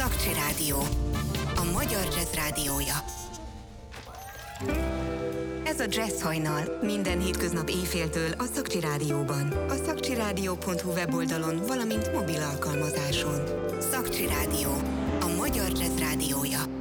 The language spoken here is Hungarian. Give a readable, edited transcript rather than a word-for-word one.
Szakcsi Rádió, a magyar jazz rádiója. Ez a Jazz Hajnal, minden hétköznap éjféltől a Szakcsi Rádióban, a szakcsiradio.hu weboldalon, valamint mobil alkalmazáson. Szakcsi Rádió, a magyar jazz rádiója.